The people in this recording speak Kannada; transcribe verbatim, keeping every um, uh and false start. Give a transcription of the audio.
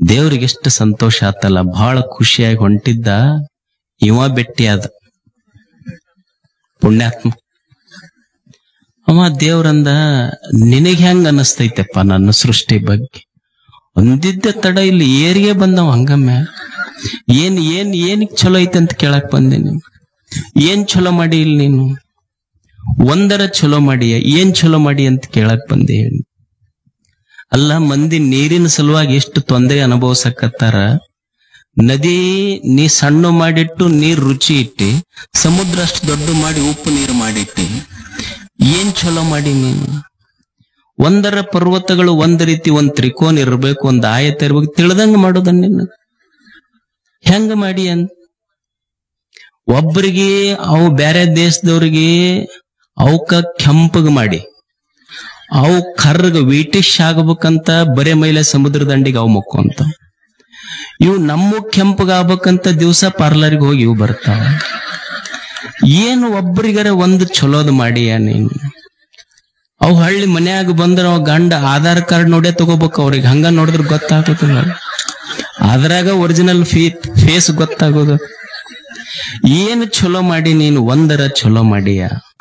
ದೇವ್ರಿಗೆ ಎಷ್ಟು ಸಂತೋಷ ಆತಲ್ಲ, ಬಹಳ ಖುಷಿಯಾಗಿ ಹೊಂಟಿದ್ದ. ಇವ ಬೆಟ್ಟಿ ಆದ ಪುಣ್ಯಾತ್ಮ. ಅವ ದೇವ್ರಂದ, ನಿನಗೆ ಹೆಂಗ ಅನಸ್ತೈತೆಪ್ಪ ನನ್ನ ಸೃಷ್ಟಿ ಬಗ್ಗೆ? ಒಂದಿದ್ದ ತಡ ಇಲ್ಲಿ ಏರಿಗೆ ಬಂದವ ಹಂಗಮ್ಮೆ. ಏನ್ ಏನ್ ಏನಿಗ್ ಚಲೋ ಐತೆ ಅಂತ ಕೇಳಕ್ ಬಂದೇನಿ. ಏನ್ ಚಲೋ ಮಾಡಿ ಇಲ್ಲಿ ನೀನು? ಒಂದರ ಚಲೋ ಮಾಡಿಯ, ಏನ್ ಚಲೋ ಮಾಡಿ ಅಂತ ಕೇಳಕ್ ಬಂದೆ. ಅಲ್ಲ, ಮಂದಿ ನೀರಿನ ಸಲುವಾಗಿ ಎಷ್ಟು ತೊಂದರೆ ಅನುಭವಿಸಕತ್ತಾರ. ನದಿ ನೀ ಸಣ್ಣ ಮಾಡಿಟ್ಟು ನೀರ್ ರುಚಿ ಇಟ್ಟಿ, ಸಮುದ್ರ ಅಷ್ಟು ದೊಡ್ಡ ಮಾಡಿ ಉಪ್ಪು ನೀರು ಮಾಡಿಟ್ಟಿ. ಏನ್ ಚಲೋ ಮಾಡಿ ನೀನು? ಒಂದರ ಪರ್ವತಗಳು ಒಂದ್ ರೀತಿ ಒಂದ್ ತ್ರಿಕೋನ ಇರ್ಬೇಕು, ಒಂದ್ ಆಯತ ಇರ್ಬೇಕು, ತಿಳಿದಂಗ ಮಾಡೋದನ್ನ ನಿನ್ನ ಹೆಂಗ ಮಾಡಿ ಅಂತ. ಒಬ್ಬರಿಗೆ ಅವು ಬೇರೆ ದೇಶದವ್ರಿಗೆ ಅವಕ ಕೆಂಪಗ ಮಾಡಿ, ಅವು ಕರ್ಗ ವೀಟಿಶ್ ಆಗ್ಬೇಕಂತ ಬರೇ ಮೈಲೆ ಸಮುದ್ರ ದಂಡಿಗೆ ಅವು ಮುಕ್ಕೊಂತ. ಇವು ನಮ್ಮ ಕೆಂಪಗ ಆಗ್ಬೇಕಂತ ದಿವಸ ಪಾರ್ಲರ್ಗೆ ಹೋಗಿ ಇವು ಬರ್ತಾವ. ಏನು ಒಬ್ಬರಿಗಾರ ಒಂದು ಚಲೋದ್ ಮಾಡಿಯ ನೀನು? ಅವು ಹಳ್ಳಿ ಮನ್ಯಾಗ ಬಂದ್ರ ಅವ ಗಂಡ ಆಧಾರ್ ಕಾರ್ಡ್ ನೋಡೇ ತಗೋಬೇಕು ಅವ್ರಿಗೆ. ಹಂಗ ನೋಡಿದ್ರೆ ಗೊತ್ತಾಗೋದಿಲ್ಲ, ಅದ್ರಾಗ ಒರಿಜಿನಲ್ ಫೀ ಫೇಸ್ ಗೊತ್ತಾಗೋದು. ಏನು ಚಲೋ ಮಾಡಿ ನೀನು? ಒಂದರ ಚಲೋ ಮಾಡಿಯ?